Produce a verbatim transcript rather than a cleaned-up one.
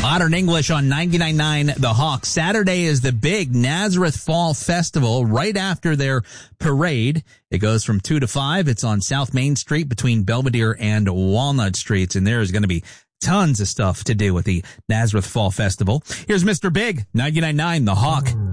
Modern English on ninety-nine point nine The Hawk. Saturday is the big Nazareth Fall Festival right after their parade. It goes from two to five. It's on South Main Street between Belvedere and Walnut Streets. And there is going to be tons of stuff to do with the Nazareth Fall Festival. Here's Mister Big, ninety-nine point nine The Hawk.